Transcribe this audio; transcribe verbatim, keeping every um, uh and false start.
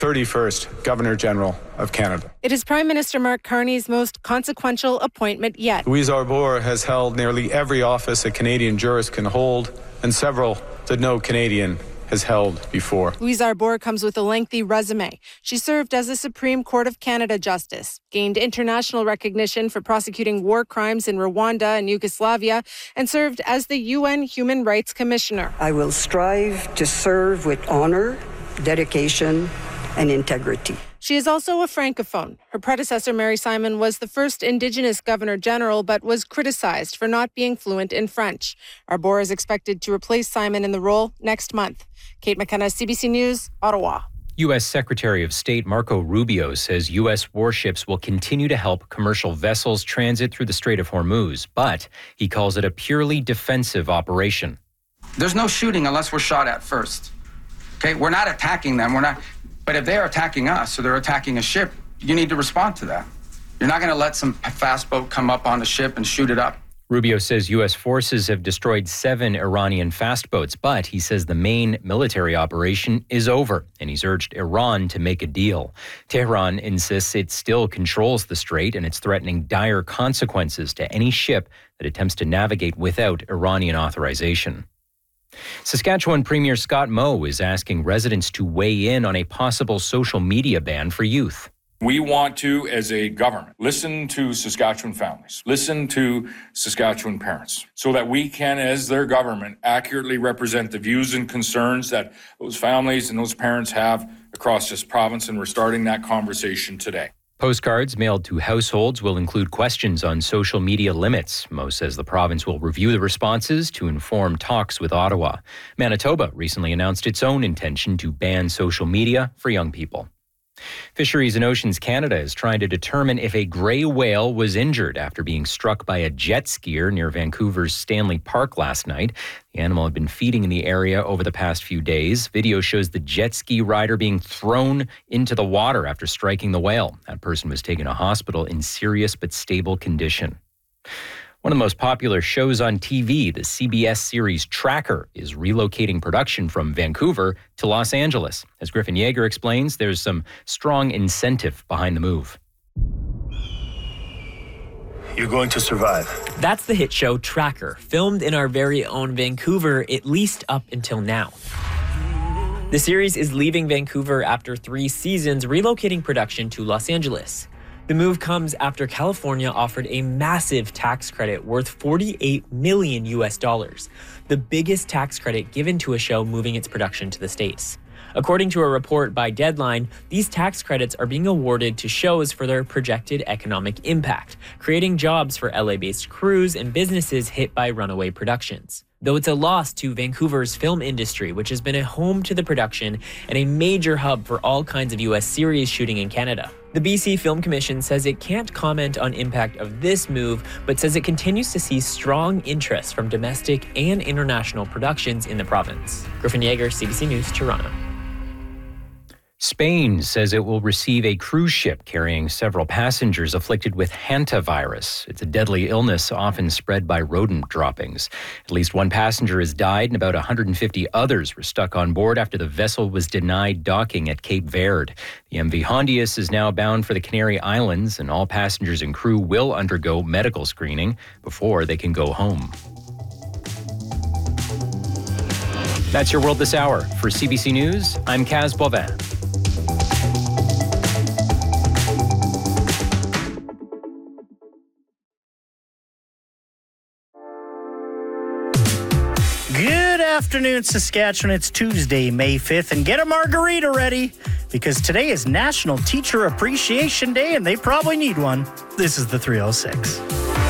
thirty-first Governor General of Canada. It is Prime Minister Mark Carney's most consequential appointment yet. Louise Arbour has held nearly every office a Canadian jurist can hold, and several that no Canadian has held before. Louise Arbour comes with a lengthy resume. She served as a Supreme Court of Canada justice, gained international recognition for prosecuting war crimes in Rwanda and Yugoslavia, and served as the U N Human Rights Commissioner. I will strive to serve with honor, dedication, and integrity. She is also a francophone. Her predecessor, Mary Simon, was the first Indigenous Governor General, but was criticized for not being fluent in French. Arbour is expected to replace Simon in the role next month. Kate McKenna, C B C News, Ottawa. U S. Secretary of State Marco Rubio says U S warships will continue to help commercial vessels transit through the Strait of Hormuz, but he calls it a purely defensive operation. There's no shooting unless we're shot at first. Okay, we're not attacking them. We're not. But if they're attacking us or they're attacking a ship, you need to respond to that. You're not going to let some fast boat come up on the ship and shoot it up. Rubio says U S forces have destroyed seven Iranian fast boats, but he says the main military operation is over, and he's urged Iran to make a deal. Tehran insists it still controls the strait, and it's threatening dire consequences to any ship that attempts to navigate without Iranian authorization. Saskatchewan Premier Scott Moe is asking residents to weigh in on a possible social media ban for youth. We want to, as a government, listen to Saskatchewan families, listen to Saskatchewan parents, so that we can, as their government, accurately represent the views and concerns that those families and those parents have across this province, and we're starting that conversation today. Postcards mailed to households will include questions on social media limits. Moe says the province will review the responses to inform talks with Ottawa. Manitoba recently announced its own intention to ban social media for young people. Fisheries and Oceans Canada is trying to determine if a gray whale was injured after being struck by a jet skier near Vancouver's Stanley Park last night. The animal had been feeding in the area over the past few days. Video shows the jet ski rider being thrown into the water after striking the whale. That person was taken to hospital in serious but stable condition. One of the most popular shows on T V, the C B S series Tracker, is relocating production from Vancouver to Los Angeles. As Griffin Yeager explains, there's some strong incentive behind the move. You're going to survive. That's the hit show Tracker, filmed in our very own Vancouver, at least up until now. The series is leaving Vancouver after three seasons, relocating production to Los Angeles. The move comes after California offered a massive tax credit worth forty-eight million U S dollars, the biggest tax credit given to a show moving its production to the States. According to a report by Deadline, these tax credits are being awarded to shows for their projected economic impact, creating jobs for L A-based crews and businesses hit by runaway productions. Though it's a loss to Vancouver's film industry, which has been a home to the production and a major hub for all kinds of U S series shooting in Canada. The B C Film Commission says it can't comment on impact of this move, but says it continues to see strong interest from domestic and international productions in the province. Griffin Yeager, C B C News, Toronto. Spain says it will receive a cruise ship carrying several passengers afflicted with hantavirus. It's a deadly illness often spread by rodent droppings. At least one passenger has died and about one hundred fifty others were stuck on board after the vessel was denied docking at Cape Verde. The M V Hondius is now bound for the Canary Islands, and all passengers and crew will undergo medical screening before they can go home. That's your World This Hour. For C B C News, I'm Kaz Bovin. Good afternoon, Saskatchewan. It's Tuesday, May fifth, and get a margarita ready because today is National Teacher Appreciation Day, and they probably need one. This is the three oh six.